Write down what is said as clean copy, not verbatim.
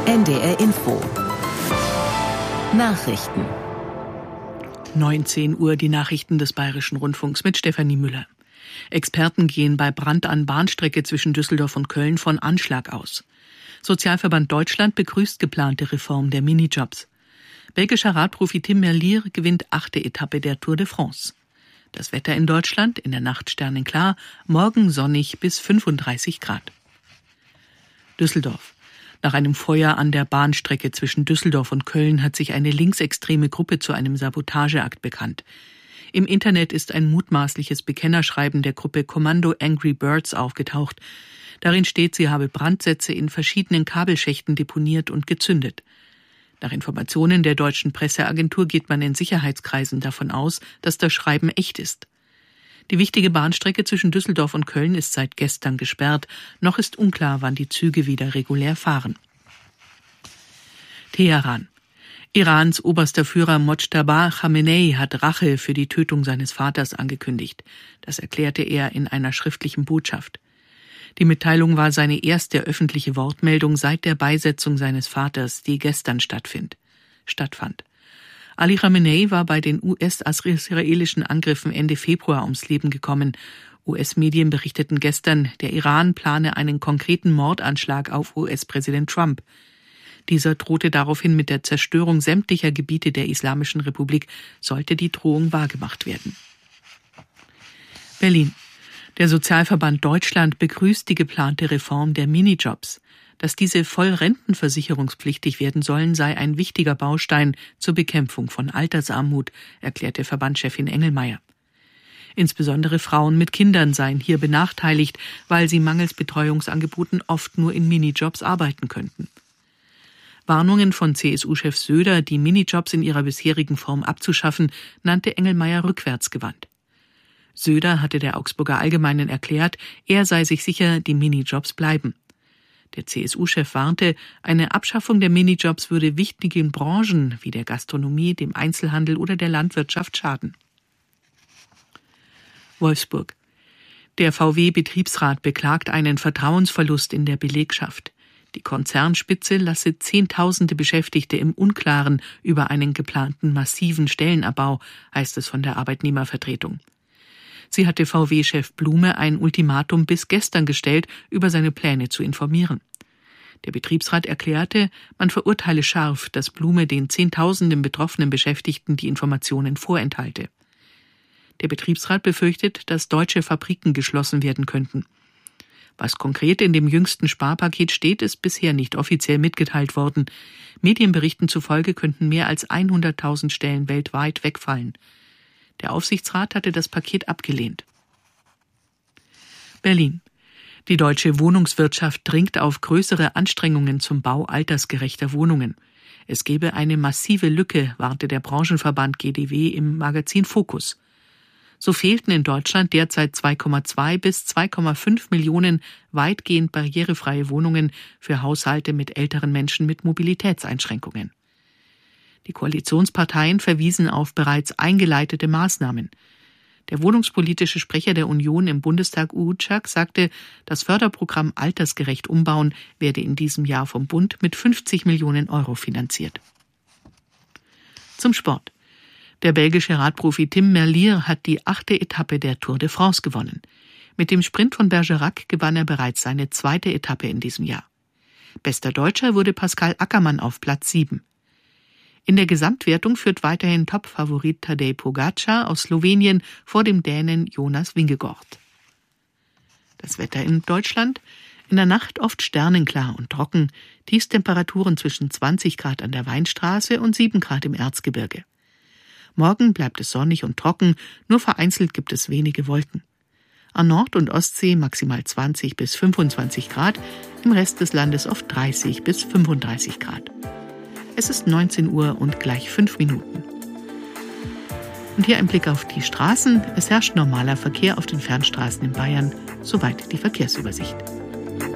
NDR Info. Nachrichten. 19 Uhr die Nachrichten des Bayerischen Rundfunks mit Stefanie Müller. Experten gehen bei Brand an Bahnstrecke zwischen Düsseldorf und Köln von Anschlag aus. Sozialverband Deutschland begrüßt geplante Reform der Minijobs. Belgischer Radprofi Tim Merlier gewinnt 8. Etappe der Tour de France. Das Wetter in Deutschland, in der Nacht sternenklar, morgen sonnig bis 35 Grad. Düsseldorf. Nach einem Feuer an der Bahnstrecke zwischen Düsseldorf und Köln hat sich eine linksextreme Gruppe zu einem Sabotageakt bekannt. Im Internet ist ein mutmaßliches Bekennerschreiben der Gruppe Kommando Angry Birds aufgetaucht. Darin steht, sie habe Brandsätze in verschiedenen Kabelschächten deponiert und gezündet. Nach Informationen der deutschen Presseagentur geht man in Sicherheitskreisen davon aus, dass das Schreiben echt ist. Die wichtige Bahnstrecke zwischen Düsseldorf und Köln ist seit gestern gesperrt. Noch ist unklar, wann die Züge wieder regulär fahren. Teheran. Irans oberster Führer Mojtaba Khamenei hat Rache für die Tötung seines Vaters angekündigt. Das erklärte er in einer schriftlichen Botschaft. Die Mitteilung war seine erste öffentliche Wortmeldung seit der Beisetzung seines Vaters, die gestern stattfand. Ali Khamenei war bei den US-israelischen Angriffen Ende Februar ums Leben gekommen. US-Medien berichteten gestern, der Iran plane einen konkreten Mordanschlag auf US-Präsident Trump. Dieser drohte daraufhin mit der Zerstörung sämtlicher Gebiete der Islamischen Republik, sollte die Drohung wahrgemacht werden. Berlin. Der Sozialverband Deutschland begrüßt die geplante Reform der Minijobs. Dass diese voll rentenversicherungspflichtig werden sollen, sei ein wichtiger Baustein zur Bekämpfung von Altersarmut, erklärte Verbandschefin Engelmeier. Insbesondere Frauen mit Kindern seien hier benachteiligt, weil sie mangels Betreuungsangeboten oft nur in Minijobs arbeiten könnten. Warnungen von CSU-Chef Söder, die Minijobs in ihrer bisherigen Form abzuschaffen, nannte Engelmeier rückwärtsgewandt. Söder hatte der Augsburger Allgemeinen erklärt, er sei sich sicher, die Minijobs bleiben. Der CSU-Chef warnte, eine Abschaffung der Minijobs würde wichtigen Branchen wie der Gastronomie, dem Einzelhandel oder der Landwirtschaft schaden. Wolfsburg. Der VW-Betriebsrat beklagt einen Vertrauensverlust in der Belegschaft. Die Konzernspitze lasse Zehntausende Beschäftigte im Unklaren über einen geplanten massiven Stellenabbau, heißt es von der Arbeitnehmervertretung. Sie hatte VW-Chef Blume ein Ultimatum bis gestern gestellt, über seine Pläne zu informieren. Der Betriebsrat erklärte, man verurteile scharf, dass Blume den Zehntausenden betroffenen Beschäftigten die Informationen vorenthalte. Der Betriebsrat befürchtet, dass deutsche Fabriken geschlossen werden könnten. Was konkret in dem jüngsten Sparpaket steht, ist bisher nicht offiziell mitgeteilt worden. Medienberichten zufolge könnten mehr als 100.000 Stellen weltweit wegfallen. Der Aufsichtsrat hatte das Paket abgelehnt. Berlin. Die deutsche Wohnungswirtschaft dringt auf größere Anstrengungen zum Bau altersgerechter Wohnungen. Es gebe eine massive Lücke, warnte der Branchenverband GdW im Magazin Focus. So fehlten in Deutschland derzeit 2,2 bis 2,5 Millionen weitgehend barrierefreie Wohnungen für Haushalte mit älteren Menschen mit Mobilitätseinschränkungen. Die Koalitionsparteien verwiesen auf bereits eingeleitete Maßnahmen. Der wohnungspolitische Sprecher der Union im Bundestag Uhrzak sagte, das Förderprogramm Altersgerecht umbauen werde in diesem Jahr vom Bund mit 50 Millionen Euro finanziert. Zum Sport. Der belgische Radprofi Tim Merlier hat die 8. Etappe der Tour de France gewonnen. Mit dem Sprint von Bergerac gewann er bereits seine 2. Etappe in diesem Jahr. Bester Deutscher wurde Pascal Ackermann auf Platz 7. In der Gesamtwertung führt weiterhin Top-Favorit Tadej Pogačar aus Slowenien vor dem Dänen Jonas Vingegaard. Das Wetter in Deutschland: in der Nacht oft sternenklar und trocken, Tiefstemperaturen zwischen 20 Grad an der Weinstraße und 7 Grad im Erzgebirge. Morgen bleibt es sonnig und trocken, nur vereinzelt gibt es wenige Wolken. An Nord- und Ostsee maximal 20 bis 25 Grad, im Rest des Landes oft 30 bis 35 Grad. Es ist 19 Uhr und gleich 5 Minuten. Und hier ein Blick auf die Straßen. Es herrscht normaler Verkehr auf den Fernstraßen in Bayern. Soweit die Verkehrsübersicht.